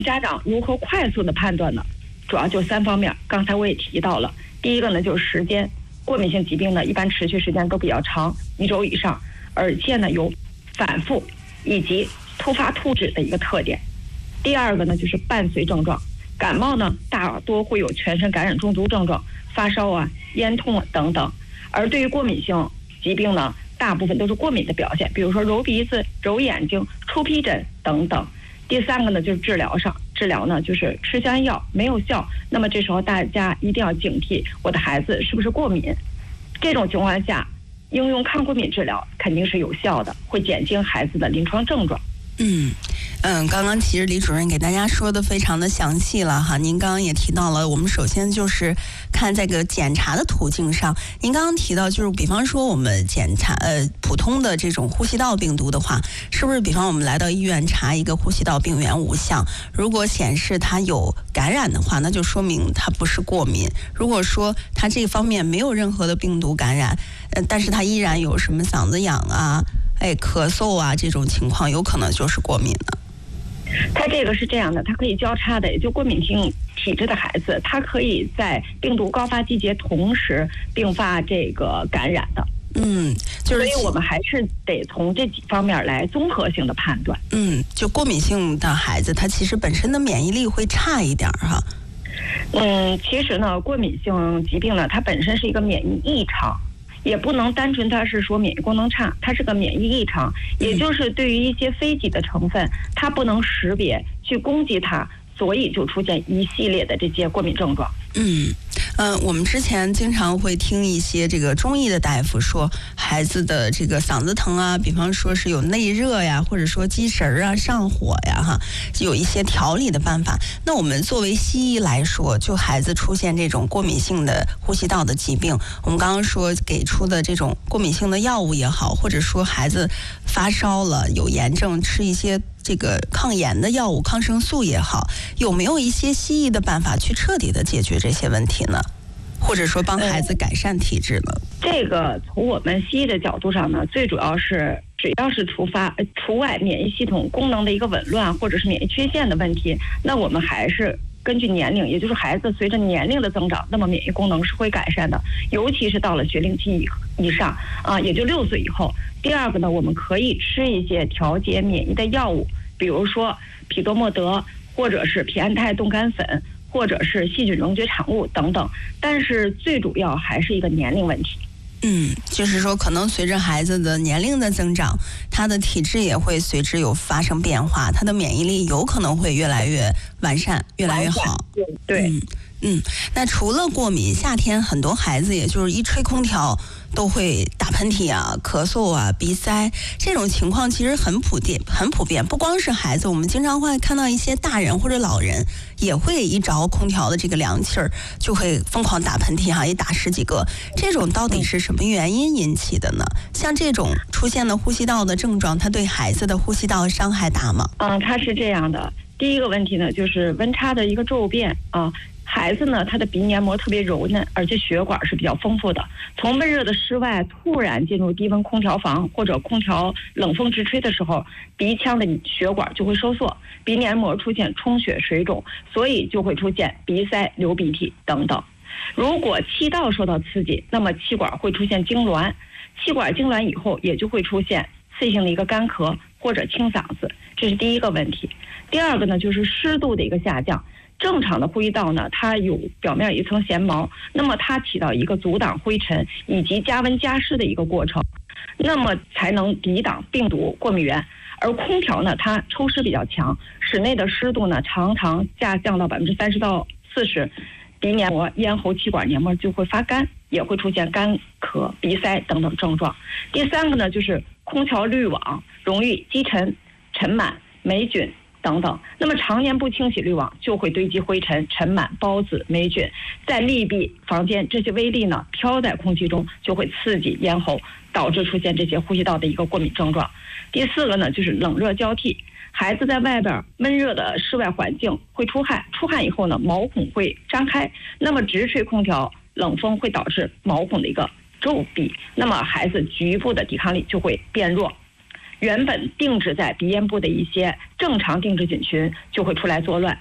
家长如何快速的判断呢？主要就3方面。刚才我也提到了，第一个呢就是时间，过敏性疾病呢一般持续时间都比较长，1周以上，而且呢有反复以及突发突止的一个特点。第二个呢就是伴随症状，感冒呢大多会有全身感染中毒症状，发烧啊、咽痛啊等等。而对于过敏性疾病呢，大部分都是过敏的表现，比如说揉鼻子、揉眼睛、出皮疹等等。第3个呢就是治疗上，治疗呢就是吃消炎药没有效，那么这时候大家一定要警惕我的孩子是不是过敏。这种情况下，应用抗过敏治疗肯定是有效的，会减轻孩子的临床症状。 刚刚其实李主任给大家说的非常的详细了哈。您刚刚也提到了，我们首先就是看这个检查的途径上，您刚刚提到就是比方说我们检查普通的这种呼吸道病毒的话，是不是比方我们来到医院查一个呼吸道病原5项，如果显示它有感染的话，那就说明它不是过敏。如果说它这方面没有任何的病毒感染，但是它依然有什么嗓子痒啊、咳嗽啊这种情况，有可能就是过敏的。 它这个是这样的，它可以交叉的，也就过敏性体质的孩子，它可以在病毒高发季节同时并发这个感染的。所以我们还是得从这几方面来综合性的判断。 就过敏性的孩子，他其实本身的免疫力会差一点哈。 其实呢，过敏性疾病呢，它本身是一个免疫异常。也不能单纯它是说免疫功能差，它是个免疫异常，也就是对于一些非己的成分，它不能识别去攻击它，所以就出现一系列的这些过敏症状。 我们之前经常会听一些这个中医的大夫说，孩子的这个嗓子疼啊，比方说是有内热呀，或者说积食啊、上火呀，有一些调理的办法。那我们作为西医来说，就孩子出现这种过敏性的呼吸道的疾病，我们刚刚说给出的这种过敏性的药物也好，或者说孩子发烧了有炎症，吃一些这个抗炎的药物、抗生素也好，有没有一些西医的办法去彻底的解决这些问题呢？或者说帮孩子改善体质呢？ 这个从我们西医的角度上呢，最主要是只要是除外免疫系统功能的一个紊乱或者是免疫缺陷的问题，那我们还是根据年龄，也就是孩子随着年龄的增长，那么免疫功能是会改善的，尤其是到了学龄期以上也就6岁以后。第二个呢，我们可以吃一些调节免疫的药物，比如说匹多莫德，或者是皮安泰冻干粉，或者是细菌溶解产物等等，但是最主要还是一个年龄问题。 就是说可能随着孩子的年龄的增长，他的体质也会随之有发生变化，他的免疫力有可能会越来越完善，越来越好。 对。 那除了过敏，夏天很多孩子也就是一吹空调都会打喷嚏啊、咳嗽啊、鼻塞，这种情况其实很普遍。不光是孩子，我们经常会看到一些大人或者老人也会一着空调的这个凉气儿就会疯狂打喷嚏也打10几个。这种到底是什么原因引起的呢？像这种出现的呼吸道的症状，它对孩子的呼吸道伤害大吗？ 它是这样的。第一个问题呢，就是温差的一个骤变孩子呢，他的鼻黏膜特别柔嫩，而且血管是比较丰富的。从闷热的室外突然进入低温空调房或者空调冷风直吹的时候，鼻腔的血管就会收缩，鼻黏膜出现充血水肿，所以就会出现鼻塞、流鼻涕等等。如果气道受到刺激，那么气管会出现痉挛，气管痉挛以后也就会出现次性的一个干咳或者清嗓子，这是第一个问题。第二个呢，就是湿度的一个下降。正常的呼吸道呢，它有表面一层咸毛，那么它起到一个阻挡灰尘以及加温加湿的一个过程，那么才能抵挡病毒、过敏源。而空调呢，它抽湿比较强，室内的湿度呢常常下降到30%到40%，鼻黏膜、咽喉、气管黏膜就会发干，也会出现干咳、鼻塞等等症状。第三个呢，就是空调滤网容易积尘、尘螨、霉菌等等，那么常年不清洗滤网就会堆积灰尘、尘螨、孢子、霉菌，在密闭房间，这些微粒呢飘在空气中，就会刺激咽喉，导致出现这些呼吸道的一个过敏症状。第四个呢，就是冷热交替，孩子在外边闷热的室外环境会出汗，出汗以后呢，毛孔会张开，那么直吹空调冷风会导致毛孔的一个皱闭，那么孩子局部的抵抗力就会变弱。 原本定植在鼻咽部的一些正常定植菌群就会出来作乱，